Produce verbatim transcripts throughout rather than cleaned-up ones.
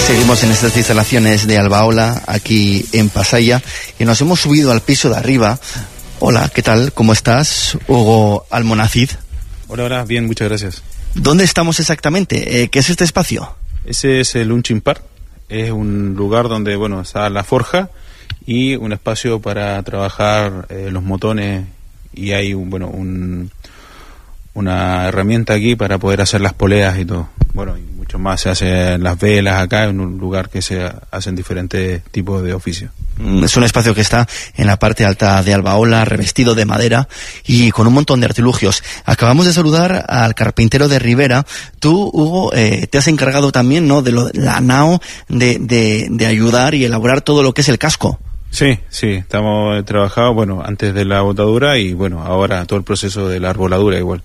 Seguimos en estas instalaciones de Albaola, aquí en Pasaia, y nos hemos subido al piso de arriba. Hola, ¿qué tal? ¿Cómo estás? Hugo Almonacid. Hola, hola, bien, muchas gracias. ¿Dónde estamos exactamente? Eh, ¿Qué es este espacio? Ese es el Unching Park, es un lugar donde, bueno, está la forja y un espacio para trabajar eh, los motones, y hay, un, bueno, un, una herramienta aquí para poder hacer las poleas y todo. Bueno, y mucho más se hacen las velas acá, en un lugar que se hacen diferentes tipos de oficios. Es un espacio que está en la parte alta de Albaola, revestido de madera y con un montón de artilugios. Acabamos de saludar al carpintero de Rivera. Tú, Hugo, eh, te has encargado también, ¿no?, de lo, la nao, de, de, de ayudar y elaborar todo lo que es el casco. Sí, sí, estamos trabajados, bueno, antes de la botadura y, bueno, ahora todo el proceso de la arboladura igual.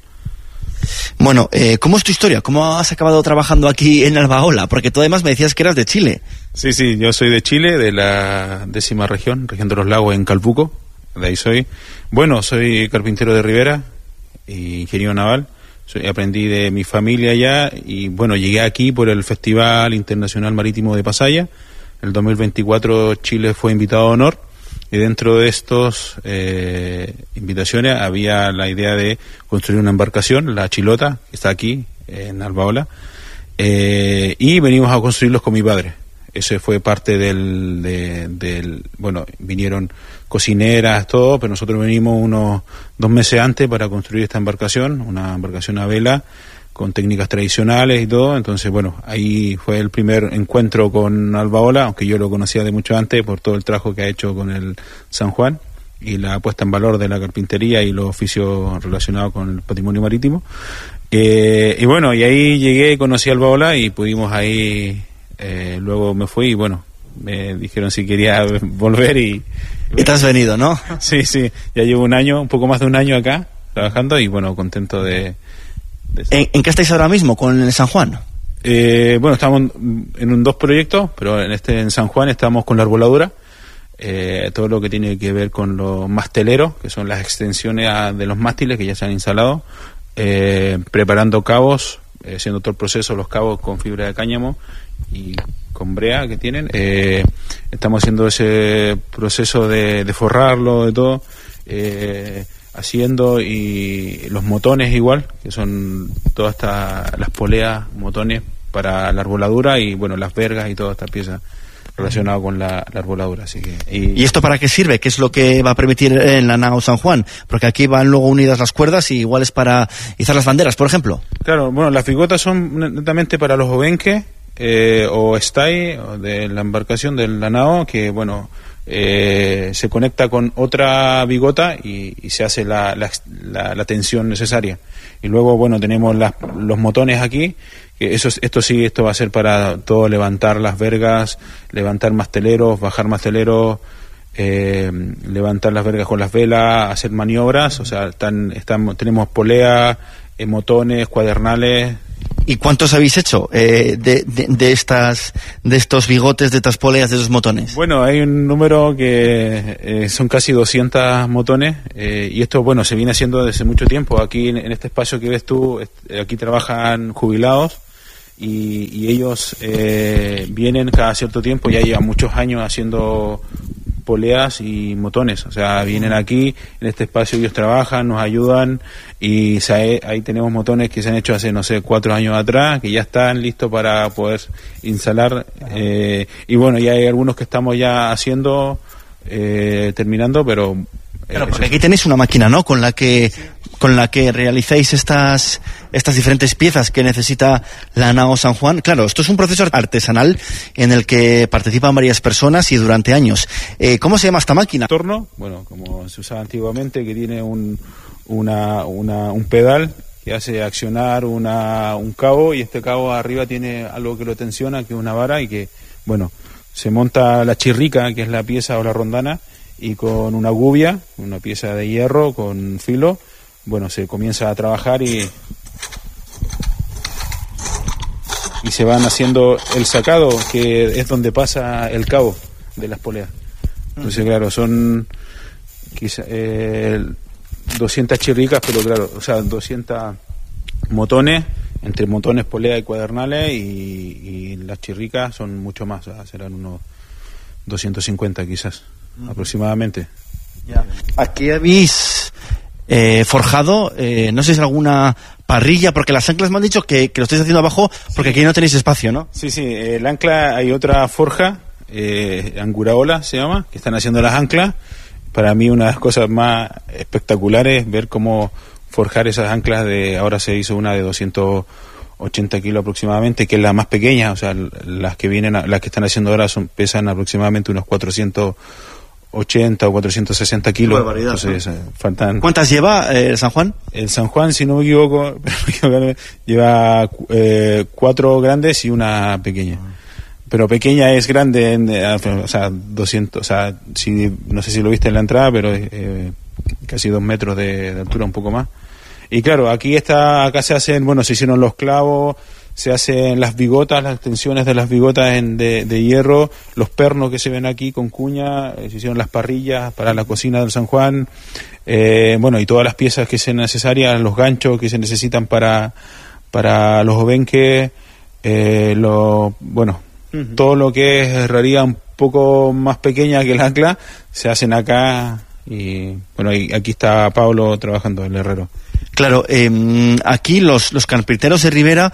Bueno, eh, ¿cómo es tu historia? ¿Cómo has acabado trabajando aquí en Albaola? Porque tú además me decías que eras de Chile. Sí, sí, yo soy de Chile, de la décima región, región de los lagos, en Calbuco, de ahí soy. Bueno, soy carpintero de Rivera y ingeniero naval. Soy, aprendí de mi familia allá y, bueno, llegué aquí por el Festival Internacional Marítimo de Pasaia. En el dos mil veinticuatro Chile fue invitado de honor. Y dentro de estas eh, invitaciones había la idea de construir una embarcación, la Chilota, que está aquí en Albaola, eh, y venimos a construirlos con mi padre. Ese fue parte del, de, del, bueno, vinieron cocineras, todo, pero nosotros venimos unos dos meses antes para construir esta embarcación, una embarcación a vela, con técnicas tradicionales y todo. Entonces, bueno, ahí fue el primer encuentro con Albaola, aunque yo lo conocía de mucho antes por todo el trabajo que ha hecho con el San Juan y la puesta en valor de la carpintería y los oficios relacionados con el patrimonio marítimo. Eh, y bueno, y ahí llegué, conocí a Albaola y pudimos ahí, eh, luego me fui y bueno, me dijeron si quería volver y... Y te has venido, ¿no? Sí, sí, ya llevo un año, un poco más de un año acá trabajando y bueno, contento de... ¿En, ¿En qué estáis ahora mismo con el San Juan? Eh, bueno, estamos en un, dos proyectos, pero en este en San Juan estamos con la arboladura, eh, todo lo que tiene que ver con los masteleros, que son las extensiones a, de los mástiles que ya se han instalado, eh, preparando cabos, eh, haciendo todo el proceso, los cabos con fibra de cáñamo y con brea que tienen. Eh, estamos haciendo ese proceso de, de forrarlo, de todo. Eh, haciendo y los motones igual, que son todas estas, las poleas, motones para la arboladura y bueno, las vergas y todas estas piezas relacionadas con la, la arboladura. Así que, y... ¿Y esto para qué sirve? ¿Qué es lo que va a permitir en la nao San Juan? Porque aquí van luego unidas las cuerdas y igual es para izar las banderas, por ejemplo. Claro, bueno, las bigotas son netamente para los obenques eh, o stay de la embarcación de la nao, que bueno, Eh, se conecta con otra bigota y, y se hace la, la, la, la tensión necesaria. Y luego, bueno, tenemos las, los motones aquí, que eso, esto sí, esto va a ser para todo, levantar las vergas, levantar masteleros, bajar masteleros, eh, levantar las vergas con las velas, hacer maniobras, o sea, están, están, tenemos polea, eh, motones, cuadernales. ¿Y cuántos habéis hecho eh, de, de, de estas, de estos bigotes, de estas poleas, de esos motones? Bueno, hay un número que eh, son casi doscientos motones eh, y esto, bueno, se viene haciendo desde mucho tiempo. Aquí en, en este espacio que ves tú, aquí trabajan jubilados y, y ellos eh, vienen cada cierto tiempo, ya llevan muchos años haciendo poleas y motones, o sea, vienen aquí, en este espacio ellos trabajan, nos ayudan y se, ahí tenemos motones que se han hecho hace, no sé, cuatro años atrás, que ya están listos para poder instalar, eh, y bueno, ya hay algunos que estamos ya haciendo, eh, terminando, pero... Eh, claro, porque aquí tenéis una máquina, ¿no?, con la que... con la que realizáis estas estas diferentes piezas que necesita la nao San Juan. Claro, esto es un proceso artesanal en el que participan varias personas y durante años. Eh, ¿Cómo se llama esta máquina? Torno, bueno, como se usaba antiguamente, que tiene un una, una un pedal que hace accionar una un cabo y este cabo arriba tiene algo que lo tensiona, que es una vara y que, bueno, se monta la chirrica, que es la pieza o la rondana, y con una gubia, una pieza de hierro con filo, bueno, se comienza a trabajar y y se van haciendo el sacado, que es donde pasa el cabo de las poleas. Entonces, claro, son quizá, eh, doscientas chirricas, pero claro, o sea, doscientos motones entre montones, poleas y cuadernales, y, y las chirricas son mucho más, o sea, serán unos doscientos cincuenta quizás, mm. aproximadamente. Ya. Aquí habéis eh, forjado, eh, no sé si alguna parrilla, porque las anclas me han dicho que, que lo estáis haciendo abajo porque aquí no tenéis espacio, ¿no? Sí, sí, el ancla, hay otra forja, eh, Anguraola se llama, que están haciendo las anclas. Para mí una de las cosas más espectaculares es ver cómo forjar esas anclas. De ahora se hizo una de doscientos ochenta kilos aproximadamente, que es la más pequeña, o sea, las que vienen, las que están haciendo ahora son, pesan aproximadamente unos cuatrocientos ochenta o cuatrocientos sesenta kilos. Entonces, ¿no? faltan... ¿Cuántas lleva eh, el San Juan? El San Juan, si no me equivoco, lleva eh, cuatro grandes y una pequeña. Pero pequeña es grande, en, o sea, doscientos, o sea, si, no sé si lo viste en la entrada, pero eh, casi dos metros de, de altura, un poco más. Y claro, aquí está, acá se hacen, bueno, se hicieron los clavos, se hacen las bigotas, las tensiones de las bigotas en, de, de hierro, los pernos que se ven aquí con cuña, eh, se hicieron las parrillas para la cocina del San Juan, eh, bueno, y todas las piezas que sean necesarias, los ganchos que se necesitan para, para los obenques, eh, lo, bueno, uh-huh. todo lo que es herrería un poco más pequeña que el ancla, se hacen acá, y bueno, aquí está Pablo trabajando, el herrero. Claro, eh, aquí los, los carpinteros de Ribera,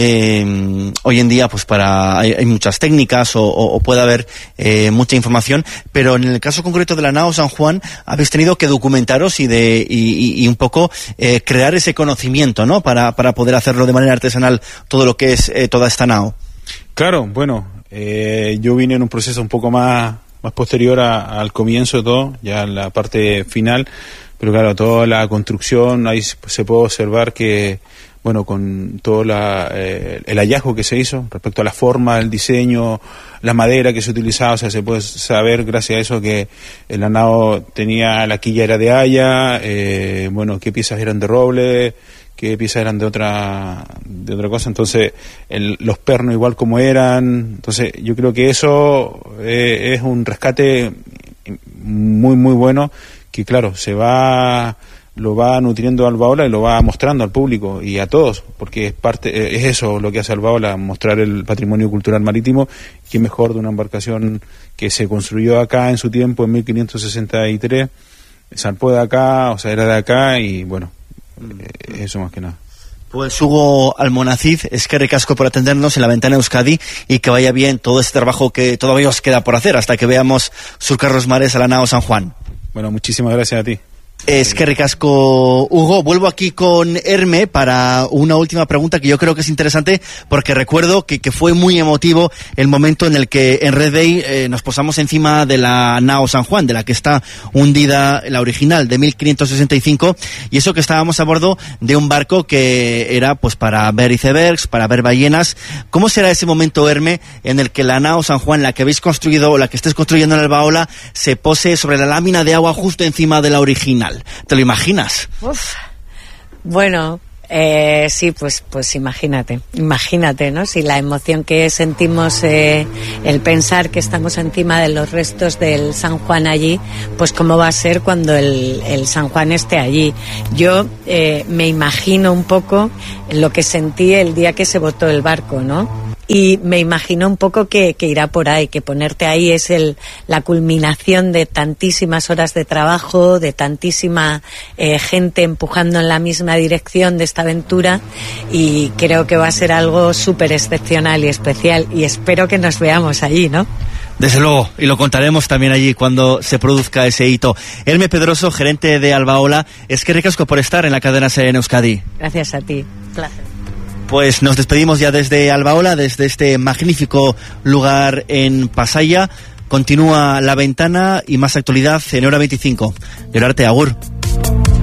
eh, hoy en día, pues para hay, hay muchas técnicas o, o, o puede haber eh, mucha información, pero en el caso concreto de la nao San Juan habéis tenido que documentaros y de y, y, y un poco eh, crear ese conocimiento, ¿no? Para, para poder hacerlo de manera artesanal todo lo que es eh, toda esta nao. Claro, bueno, eh, yo vine en un proceso un poco más más posterior a, al comienzo de todo, ya en la parte final. Pero claro, toda la construcción, ahí se puede observar que, bueno, con todo la, eh, el hallazgo que se hizo respecto a la forma, el diseño, la madera que se utilizaba, o sea, se puede saber gracias a eso que el nao tenía, la quilla era de haya, eh, bueno, qué piezas eran de roble, qué piezas eran de otra de otra cosa, entonces el, los pernos igual como eran, entonces yo creo que eso eh, es un rescate muy, muy bueno, que claro, se va, lo va nutriendo Albaola y lo va mostrando al público y a todos, porque es parte, es eso lo que hace Albaola, mostrar el patrimonio cultural marítimo. Qué mejor de una embarcación que se construyó acá en su tiempo, en mil quinientos sesenta y tres, zarpó de acá, o sea, era de acá, y bueno, eh, eso más que nada. Pues Hugo Almonacid, es que ricasco por atendernos en La Ventana Euskadi, y que vaya bien todo este trabajo que todavía os queda por hacer hasta que veamos surcar los mares a la nao San Juan. Bueno, muchísimas gracias a ti. Es que ricasco, Hugo. Vuelvo aquí con Herme para una última pregunta que yo creo que es interesante, porque recuerdo que, que fue muy emotivo el momento en el que en Red Day eh, nos posamos encima de la nao San Juan, de la que está hundida, la original de mil quinientos sesenta y cinco, y eso que estábamos a bordo de un barco que era pues para ver icebergs, para ver ballenas. ¿Cómo será ese momento, Herme, en el que la nao San Juan, la que habéis construido o la que estés construyendo en Albaola, se pose sobre la lámina de agua justo encima de la original? ¿Te lo imaginas? Uf. Bueno, eh, sí, pues, pues imagínate, imagínate, ¿no? Si la emoción que sentimos, eh, el pensar que estamos encima de los restos del San Juan allí, pues cómo va a ser cuando el, el San Juan esté allí. Yo eh, me imagino un poco lo que sentí el día que se botó el barco, ¿no? Y me imagino un poco que, que irá por ahí, que ponerte ahí es el, la culminación de tantísimas horas de trabajo, de tantísima eh, gente empujando en la misma dirección de esta aventura, y creo que va a ser algo súper excepcional y especial, y espero que nos veamos allí, ¿no? Desde luego, y lo contaremos también allí cuando se produzca ese hito. Herme Pedroso, gerente de Albaola, es que ricasco por estar en la cadena SER en Euskadi. Gracias a ti. Placer. Pues nos despedimos ya desde Albaola, desde este magnífico lugar en Pasaia. Continúa La Ventana y más actualidad en Hora veinticinco. Llorarte, agur.